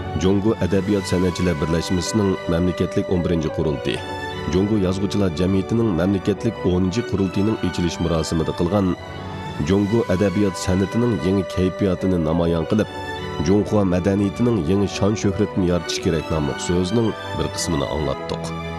Jungo Adabiyot San'atchilar Birlashmasining mamlakatlik 11-chi qurultiyi, Jungo Yozuvchilar Jamiyatining mamlakatlik 10-chi qurultiyining ochilish marosimida qilgan Jungo adabiyot san'atining yangi kayfiyatini namoyon qilib, Jungo madaniyatining yangi shon-shuhratini yaratish kerak nomli so'zning bir qismini anglatdik.